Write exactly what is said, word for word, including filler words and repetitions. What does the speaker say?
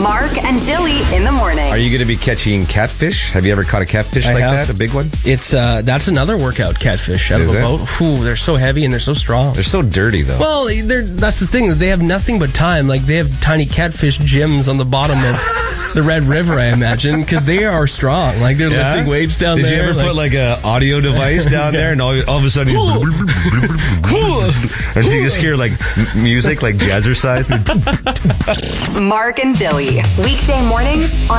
Mark and Dilly in the morning. Are you going to be catching catfish? Have you ever caught a catfish I like have. that? A big one? It's uh, that's another workout, catfish out Is of a it? boat. Whew, they're so heavy and they're so strong. They're so dirty, though. Well, they're, that's the thing. They have nothing but time. Like, they have tiny catfish gyms on the bottom of the Red River, I imagine, because they are strong. Like, they're Yeah? lifting weights down Did there. you ever like, put like a audio device down there, and all, all of a sudden, you, and you just hear like m- music, like jazzercise? Mark and Dilly. Weekday mornings on